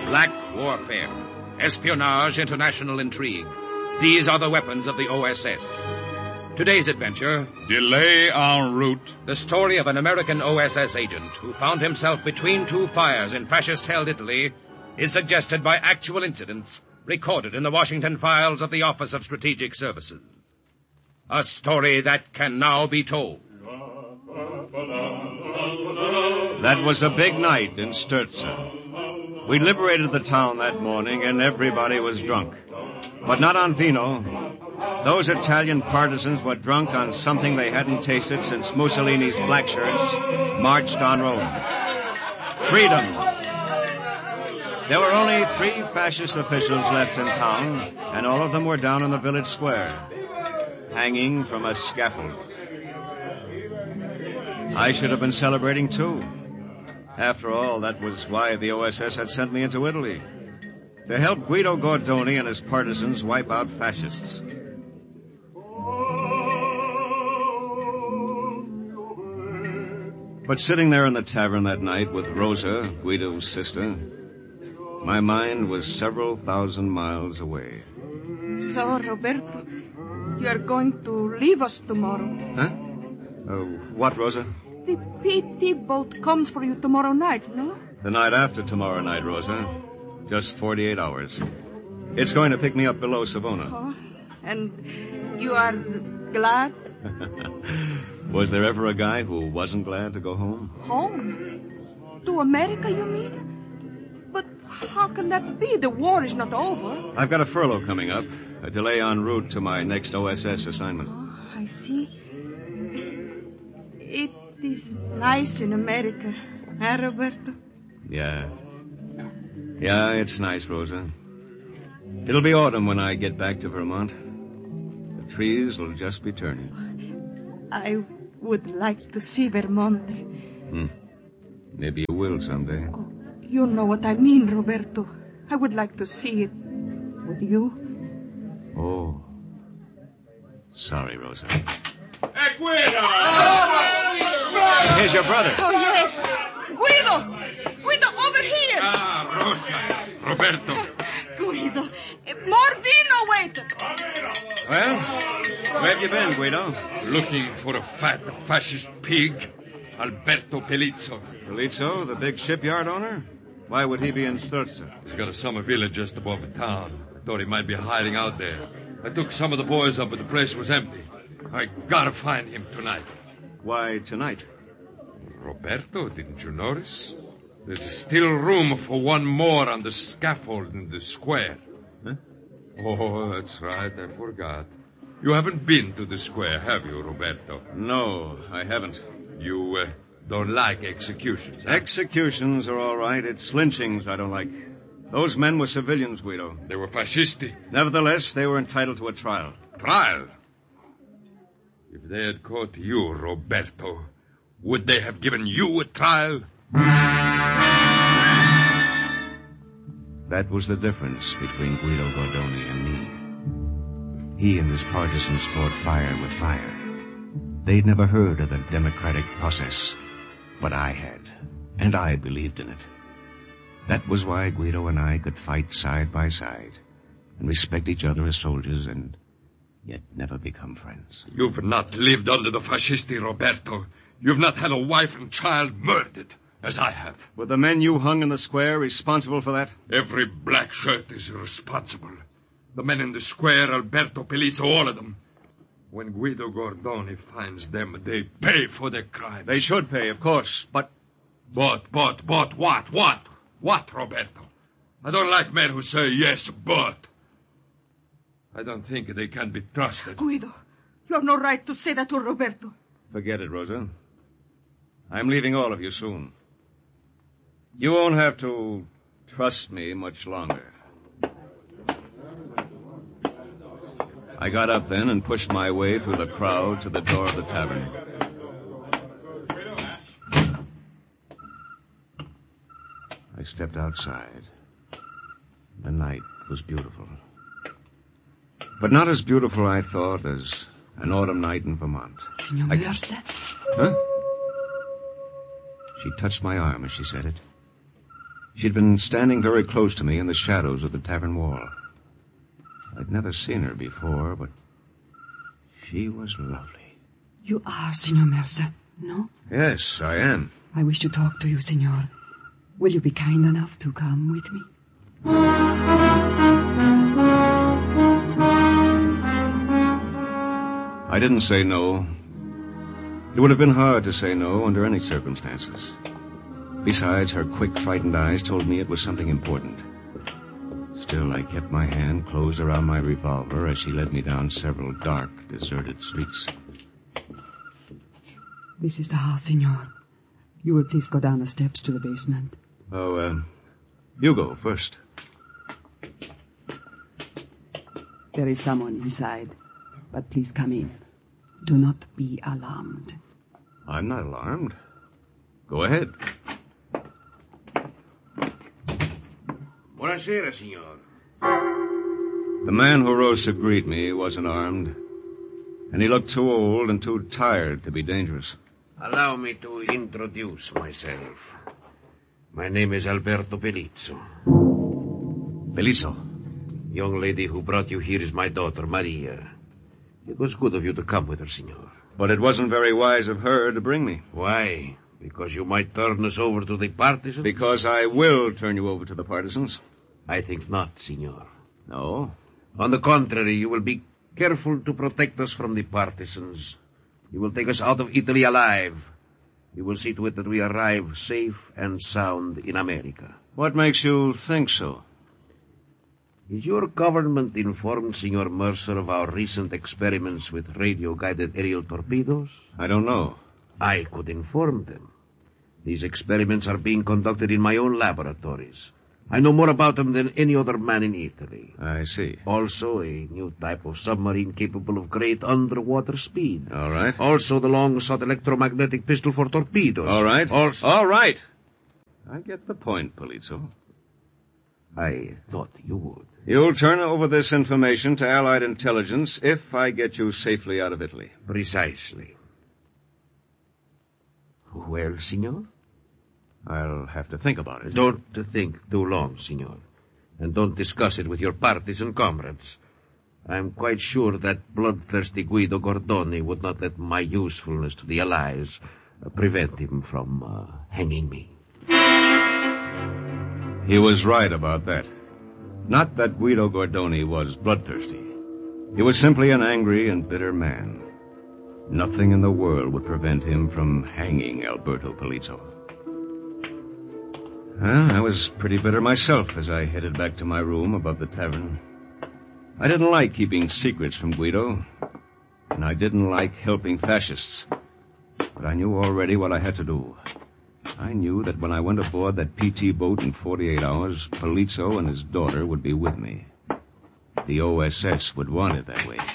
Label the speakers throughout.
Speaker 1: Black warfare, espionage, international intrigue. These are the weapons of the OSS. Today's adventure...
Speaker 2: Delay en route.
Speaker 1: The story of an American OSS agent who found himself between two fires in fascist-held Italy is suggested by actual incidents recorded in the Washington files of the Office of Strategic Services. A story that can now be told.
Speaker 3: That was a big night in Sturza. We liberated the town that morning and everybody was drunk. But not on vino. Those Italian partisans were drunk on something they hadn't tasted since Mussolini's black shirts marched on Rome. Freedom. There were only 3 fascist officials left in town, and all of them were down in the village square, hanging from a scaffold. I should have been celebrating, too. After all, that was why the OSS had sent me into Italy, to help Guido Gordoni and his partisans wipe out fascists. But sitting there in the tavern that night with Rosa, Guido's sister, my mind was several thousand miles away.
Speaker 4: So, Roberto, you are going to leave us tomorrow.
Speaker 3: Huh? What, Rosa?
Speaker 4: The PT boat comes for you tomorrow night, no?
Speaker 3: The night after tomorrow night, Rosa. Just 48 hours. It's going to pick me up below Savona.
Speaker 4: Oh, and you are glad?
Speaker 3: Was there ever a guy who wasn't glad to go home?
Speaker 4: Home? To America, you mean? But how can that be? The war is not over.
Speaker 3: I've got a furlough coming up. A delay en route to my next OSS assignment.
Speaker 4: Oh, I see. It is nice in America, huh, Roberto?
Speaker 3: Yeah. Yeah, it's nice, Rosa. It'll be autumn when I get back to Vermont. The trees will just be turning.
Speaker 4: I would like to see Vermont.
Speaker 3: Maybe you will someday.
Speaker 4: Oh, you know what I mean, Roberto. I would like to see it with you.
Speaker 3: Oh. Sorry, Rosa.
Speaker 2: Hey, Guido!
Speaker 3: Here's your brother.
Speaker 4: Oh, yes. Guido! Guido, over here!
Speaker 1: Ah, Rosa. Roberto.
Speaker 4: Guido. More vino, waiter.
Speaker 3: Well, where have you been, Guido?
Speaker 1: Looking for a fat fascist pig, Alberto Pelizzo.
Speaker 3: Pelizzo, the big shipyard owner? Why would he be in Sturza?
Speaker 5: He's got a summer villa just above the town. I thought he might be hiding out there. I took some of the boys up, but the place was empty. I gotta find him tonight.
Speaker 3: Why tonight?
Speaker 5: Roberto, didn't you notice? There's still room for one more on the scaffold in the square.
Speaker 3: Huh?
Speaker 5: Oh, that's right. I forgot. You haven't been to the square, have you, Roberto?
Speaker 3: No, I haven't.
Speaker 5: You don't like executions, huh?
Speaker 3: Executions are all right. It's lynchings I don't like. Those men were civilians, Guido.
Speaker 5: They were fascisti.
Speaker 3: Nevertheless, they were entitled to a trial.
Speaker 5: Trial? If they had caught you, Roberto, would they have given you a trial?
Speaker 3: That was the difference between Guido Gordoni and me. He and his partisans fought fire with fire. They'd never heard of the democratic process, but I had, and I believed in it. That was why Guido and I could fight side by side and respect each other as soldiers and yet never become friends.
Speaker 5: You've not lived under the fascisti, Roberto. You've not had a wife and child murdered, as I have.
Speaker 3: Were the men you hung in the square responsible for that?
Speaker 5: Every black shirt is responsible. The men in the square, Alberto Pelizzo, all of them. When Guido Gordoni finds them, they pay for their crimes.
Speaker 3: They should pay, of course, but...
Speaker 5: But what? What, Roberto? I don't like men who say yes, but... I don't think they can be trusted.
Speaker 4: Guido, you have no right to say that to Roberto.
Speaker 3: Forget it, Rosa. I'm leaving all of you soon. You won't have to trust me much longer. I got up then and pushed my way through the crowd to the door of the tavern. I stepped outside. The night was beautiful. But not as beautiful, I thought, as an autumn night in Vermont.
Speaker 6: Signor Morse?
Speaker 3: Huh? She touched my arm as she said it. She'd been standing very close to me in the shadows of the tavern wall. I'd never seen her before, but she was lovely.
Speaker 6: You are Senor Mercer, no?
Speaker 3: Yes, I am.
Speaker 6: I wish to talk to you, Senor. Will you be kind enough to come with me?
Speaker 3: I didn't say no. It would have been hard to say no under any circumstances. Besides, her quick, frightened eyes told me it was something important. Still, I kept my hand closed around my revolver as she led me down several dark, deserted streets.
Speaker 6: This is the house, Senor. You will please go down the steps to the basement.
Speaker 3: Oh, you go first.
Speaker 6: There is someone inside, but please come in. Do not be alarmed.
Speaker 3: I'm not alarmed. Go ahead.
Speaker 7: Buonasera, signor.
Speaker 3: The man who rose to greet me wasn't armed, and he looked too old and too tired to be dangerous.
Speaker 7: Allow me to introduce myself. My name is Alberto Pelizzo.
Speaker 3: Pelizzo?
Speaker 7: Young lady who brought you here is my daughter, Maria. It was good of you to come with her, signor.
Speaker 3: But it wasn't very wise of her to bring me.
Speaker 7: Why? Because you might turn us over to the partisans?
Speaker 3: Because I will turn you over to the partisans.
Speaker 7: I think not, signor.
Speaker 3: No?
Speaker 7: On the contrary, you will be careful to protect us from the partisans. You will take us out of Italy alive. You will see to it that we arrive safe and sound in America.
Speaker 3: What makes you think so?
Speaker 7: Is your government informed, Senor Mercer, of our recent experiments with radio-guided aerial torpedoes?
Speaker 3: I don't know.
Speaker 7: I could inform them. These experiments are being conducted in my own laboratories. I know more about them than any other man in Italy.
Speaker 3: I see.
Speaker 7: Also, a new type of submarine capable of great underwater speed.
Speaker 3: All right.
Speaker 7: Also, the long-sought electromagnetic pistol for torpedoes.
Speaker 3: All right.
Speaker 7: Also...
Speaker 3: All right. I get the point, Pelizzo.
Speaker 7: I thought you would.
Speaker 3: You'll turn over this information to Allied intelligence if I get you safely out of Italy.
Speaker 7: Precisely. Well, Signor?
Speaker 3: I'll have to think about it.
Speaker 7: Don't think too long, Signor. And don't discuss it with your partisan comrades. I'm quite sure that bloodthirsty Guido Gordoni would not let my usefulness to the Allies prevent him from hanging me.
Speaker 3: He was right about that. Not that Guido Gordoni was bloodthirsty. He was simply an angry and bitter man. Nothing in the world would prevent him from hanging Alberto Pelizzo. Well, I was pretty bitter myself as I headed back to my room above the tavern. I didn't like keeping secrets from Guido, and I didn't like helping fascists. But I knew already what I had to do. I knew that when I went aboard that PT boat in 48 hours, Pelizzo and his daughter would be with me. The OSS would want it that way.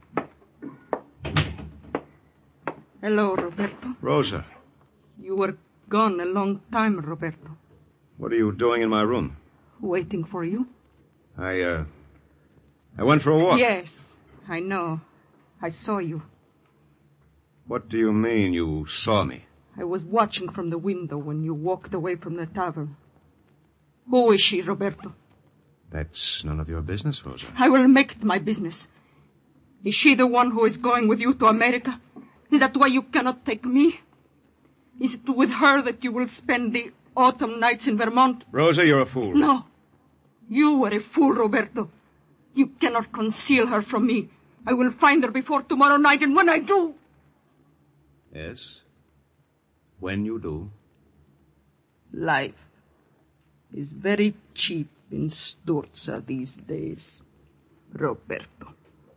Speaker 4: Hello, Roberto.
Speaker 3: Rosa,
Speaker 4: You were gone a long time, Roberto.
Speaker 3: what are you doing in my room?
Speaker 4: Waiting for you.
Speaker 3: I went for a walk.
Speaker 4: Yes, I know. I saw you.
Speaker 3: What do you mean you saw me?
Speaker 4: I was watching from the window when you walked away from the tavern. Who is she, Roberto?
Speaker 3: That's none of your business, Rosa.
Speaker 4: I will make it my business. Is she the one who is going with you to America? Is that why you cannot take me? Is it with her that you will spend the autumn nights in Vermont?
Speaker 3: Rosa, you're a fool.
Speaker 4: No. You were a fool, Roberto. You cannot conceal her from me. I will find her before tomorrow night, and when I do...
Speaker 3: Yes? When you do?
Speaker 4: Life is very cheap in Sturza these days, Roberto.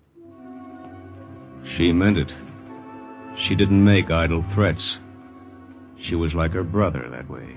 Speaker 3: She meant it. She didn't make idle threats. She was like her brother that way.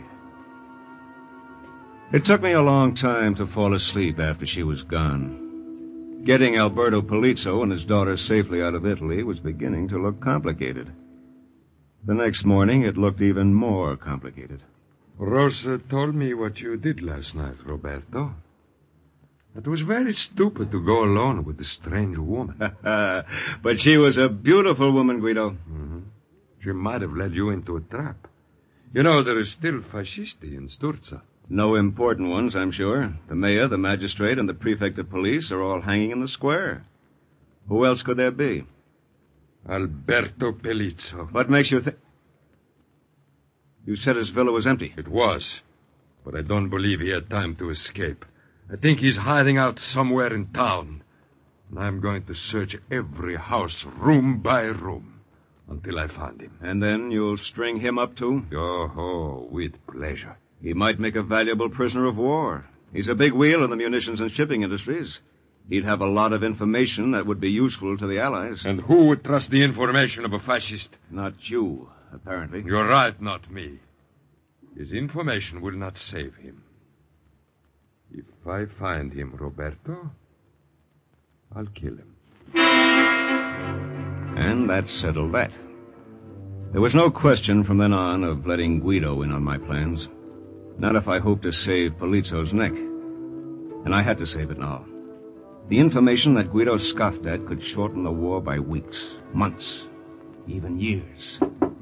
Speaker 3: It took me a long time to fall asleep after she was gone. Getting Alberto Pelizzo and his daughter safely out of Italy was beginning to look complicated. The next morning, it looked even more complicated.
Speaker 5: Rosa told me what you did last night, Roberto. It was very stupid to go alone with a strange woman.
Speaker 3: But she was a beautiful woman, Guido.
Speaker 5: Mm-hmm. She might have led you into a trap. You know, there is still fascisti in Sturza.
Speaker 3: No important ones, I'm sure. The mayor, the magistrate, and the prefect of police are all hanging in the square. Who else could there be?
Speaker 5: Alberto Pelizzo.
Speaker 3: What makes you think... You said his villa was empty.
Speaker 5: It was, but I don't believe he had time to escape. I think he's hiding out somewhere in town. And I'm going to search every house, room by room, until I find him.
Speaker 3: And then you'll string him up, too?
Speaker 5: Oh, with pleasure.
Speaker 3: He might make a valuable prisoner of war. He's a big wheel in the munitions and shipping industries. He'd have a lot of information that would be useful to the Allies.
Speaker 5: And who would trust the information of a fascist?
Speaker 3: Not you, apparently.
Speaker 5: You're right, not me. His information will not save him. If I find him, Roberto, I'll kill him.
Speaker 3: And that settled that. There was no question from then on of letting Guido in on my plans. Not if I hoped to save Polizzo's neck. And I had to save it now. The information that Guido scoffed at could shorten the war by weeks, months, even years.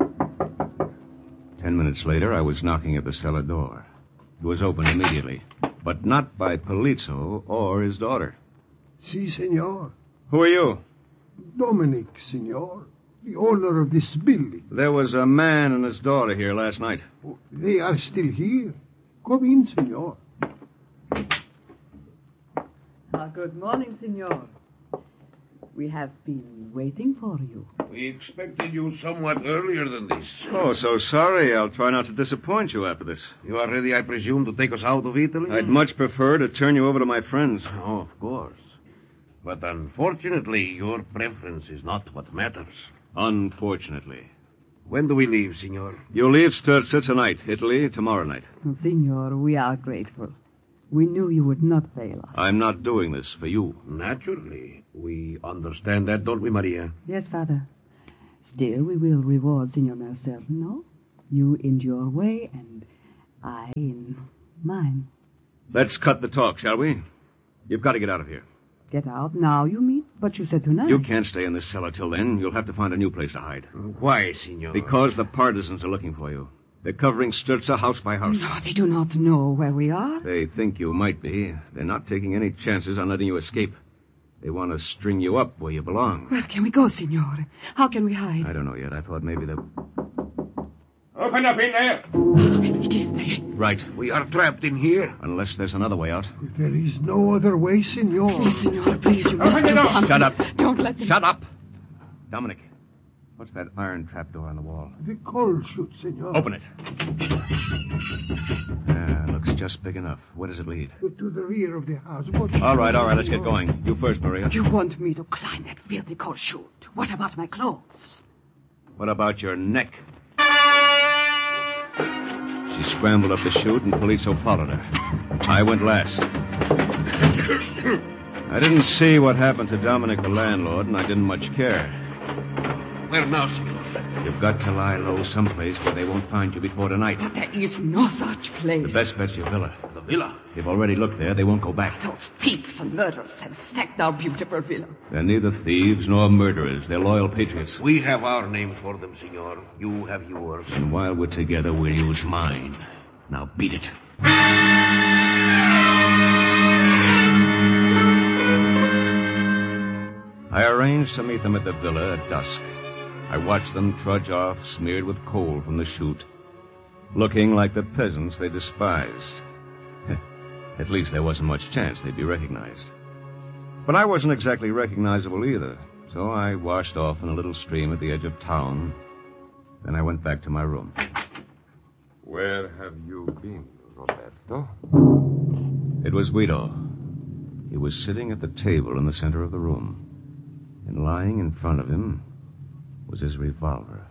Speaker 3: 10 minutes later, I was knocking at the cellar door. It was opened immediately, but not by Polizzo or his daughter.
Speaker 8: Si, senor.
Speaker 3: Who are you?
Speaker 8: Dominic, senor. The owner of this building.
Speaker 3: There was a man and his daughter here last night.
Speaker 8: They are still here. Come in, senor.
Speaker 6: Good morning, senor. We have been waiting for you.
Speaker 7: We expected you somewhat earlier than this.
Speaker 3: Oh, so sorry. I'll try not to disappoint you after this.
Speaker 7: You are ready, I presume, to take us out of Italy?
Speaker 3: I'd much prefer to turn you over to my friends.
Speaker 7: Oh, of course. But unfortunately, your preference is not what matters.
Speaker 3: Unfortunately.
Speaker 7: When do we leave, senor?
Speaker 3: You leave Sturza tonight, Italy tomorrow night.
Speaker 6: Senor, we are grateful. We knew you would not fail us.
Speaker 3: I'm not doing this for you.
Speaker 7: Naturally. We understand that, don't we, Maria?
Speaker 6: Yes, Father. Still, we will reward Senor Marcel, no? You in your way, and I in mine.
Speaker 3: Let's cut the talk, shall we? You've got to get out of here.
Speaker 6: Get out now, you mean? But you said tonight.
Speaker 3: You can't stay in this cellar till then. You'll have to find a new place to hide.
Speaker 7: Why, senor?
Speaker 3: Because the partisans are looking for you. They're covering Sturza house by house.
Speaker 6: No, they do not know where we are.
Speaker 3: They think you might be. They're not taking any chances on letting you escape. They want to string you up where you belong.
Speaker 6: Where can we go, senor? How can we hide?
Speaker 3: I don't know yet. I thought maybe the...
Speaker 2: Open up in there.
Speaker 6: It is there.
Speaker 3: Right.
Speaker 7: We are trapped in here.
Speaker 3: Unless there's another way out.
Speaker 8: There is no other way, senor.
Speaker 6: Please, senor, please, you must
Speaker 2: Open
Speaker 6: do
Speaker 2: it up.
Speaker 6: something.
Speaker 3: Shut up.
Speaker 6: Don't let them...
Speaker 3: Shut up. Dominic, what's that iron trapdoor on the wall?
Speaker 8: The coal chute, senor.
Speaker 3: Open it. Looks just big enough. Where does it lead?
Speaker 8: To the rear of the house. But
Speaker 3: All right, let's get going. You first, Maria.
Speaker 6: You want me to climb that filthy coal chute? What about my clothes?
Speaker 3: What about your neck? She scrambled up the chute and Polizzo followed her. I went last. I didn't see what happened to Dominic the landlord, and I didn't much care.
Speaker 7: Where now, senor?
Speaker 3: You've got to lie low someplace where they won't find you before tonight.
Speaker 6: But there is no such place.
Speaker 3: The best bet's your villa.
Speaker 7: The villa.
Speaker 3: They've already looked there. They won't go back.
Speaker 6: Those thieves and murderers have sacked our beautiful villa.
Speaker 3: They're neither thieves nor murderers. They're loyal patriots.
Speaker 7: We have our name for them, senor. You have yours.
Speaker 3: And while we're together, we'll use mine. Now beat it. I arranged to meet them at the villa at dusk. I watched them trudge off, smeared with coal from the chute, looking like the peasants they despised. At least there wasn't much chance they'd be recognized. But I wasn't exactly recognizable either, so I washed off in a little stream at the edge of town. Then I went back to my room.
Speaker 5: Where have you been, Roberto?
Speaker 3: It was Guido. He was sitting at the table in the center of the room, and lying in front of him was his revolver.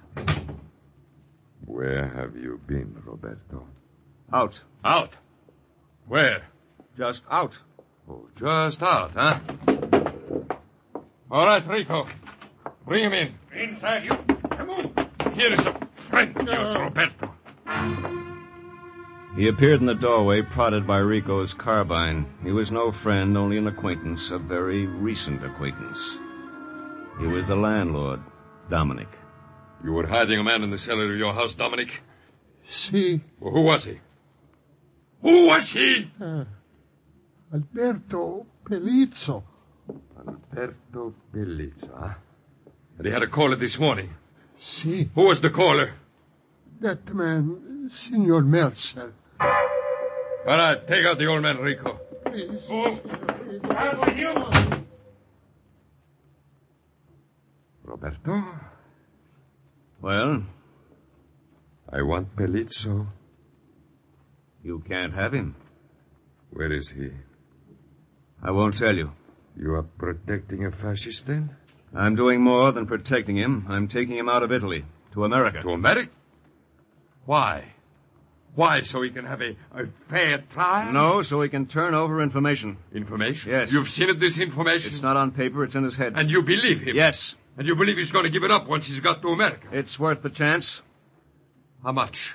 Speaker 5: Where have you been, Roberto?
Speaker 3: Out.
Speaker 5: Out? Where?
Speaker 3: Just out.
Speaker 5: Oh, just out, huh? All right, Rico. Bring him in.
Speaker 2: Inside you. Come on.
Speaker 5: Here is a friend of yours, Roberto.
Speaker 3: He appeared in the doorway, prodded by Rico's carbine. He was no friend, only an acquaintance, a very recent acquaintance. He was the landlord, Dominic.
Speaker 5: You were hiding a man in the cellar of your house, Dominic?
Speaker 8: Si.
Speaker 5: Well, who was he? Who was he?
Speaker 8: Alberto Pelizzo.
Speaker 5: Alberto Pelizzo, huh? And he had a caller this morning.
Speaker 8: Si,
Speaker 5: Who was the caller?
Speaker 8: that man, Signor Mercer.
Speaker 5: All right, take out the old man, Rico.
Speaker 8: Please.
Speaker 2: Out with you.
Speaker 5: Roberto,
Speaker 3: Well,
Speaker 5: I want Pelizzo.
Speaker 3: you can't have him.
Speaker 5: Where is he?
Speaker 3: I won't tell you.
Speaker 5: You are protecting a fascist, then?
Speaker 3: I'm doing more than protecting him. I'm taking him out of Italy, to America.
Speaker 5: To America? Why? Why, so he can have a fair trial?
Speaker 3: No, so he can turn over information.
Speaker 5: Information?
Speaker 3: Yes.
Speaker 5: You've seen it, this information?
Speaker 3: It's not on paper, it's in his head.
Speaker 5: And you believe him?
Speaker 3: Yes.
Speaker 5: And you believe he's going to give it up once he's got to America?
Speaker 3: It's worth the chance.
Speaker 5: How much?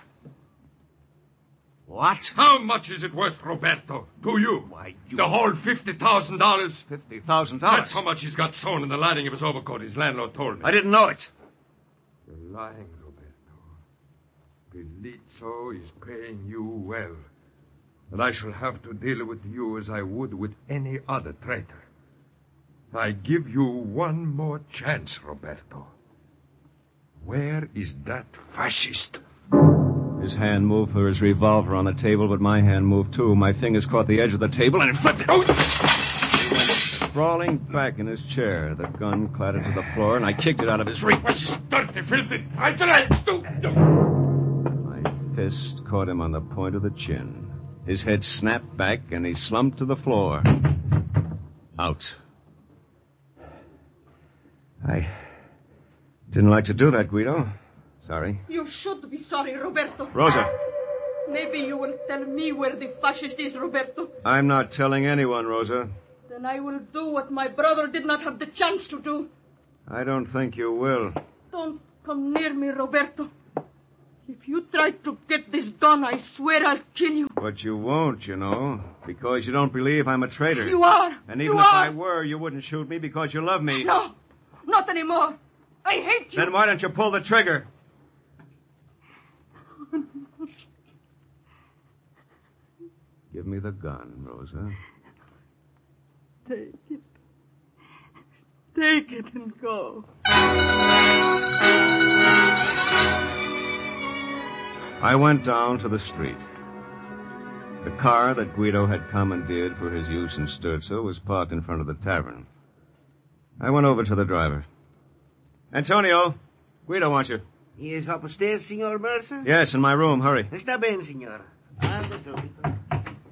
Speaker 3: What?
Speaker 5: How much is it worth, Roberto, to you?
Speaker 3: Why,
Speaker 5: The whole $50,000?
Speaker 3: $50,000.
Speaker 5: That's how much he's got sewn in the lining of his overcoat, his landlord told me.
Speaker 3: I didn't know it.
Speaker 5: You're lying, Roberto. Pelizzo is paying you well. And I shall have to deal with you as I would with any other traitor. I give you one more chance, Roberto. Where is that fascist?
Speaker 3: His hand moved for his revolver on the table, but my hand moved too. My fingers caught the edge of the table and it flipped it. He went sprawling back in his chair. The gun clattered to the floor, and I kicked it out of his reach.
Speaker 5: Dirty, filthy traitor!
Speaker 3: My fist caught him on the point of the chin. His head snapped back, and he slumped to the floor. Out. I didn't like to do that, Guido. Sorry.
Speaker 4: You should be sorry, Roberto.
Speaker 3: Rosa.
Speaker 4: Maybe you will tell me where the fascist is, Roberto.
Speaker 3: I'm not telling anyone, Rosa.
Speaker 4: Then I will do what my brother did not have the chance to do.
Speaker 3: I don't think you will.
Speaker 4: Don't come near me, Roberto. If you try to get this gun, I swear I'll kill you.
Speaker 3: But you won't, you know, because you don't believe I'm a traitor.
Speaker 4: You are.
Speaker 3: And even
Speaker 4: you
Speaker 3: if
Speaker 4: are.
Speaker 3: I were, you wouldn't shoot me because you love me.
Speaker 4: No, not anymore. I hate you.
Speaker 3: Then why don't you pull the trigger? Give me the gun, Rosa.
Speaker 4: Take it. Take it and go.
Speaker 3: I went down to the street. The car that Guido had commandeered for his use in Sturzo was parked in front of the tavern. I went over to the driver. Antonio, Guido wants you.
Speaker 9: He is upstairs, Signor Mercer?
Speaker 3: Yes, in my room. Hurry.
Speaker 9: Está bien, Signora. Ande subito.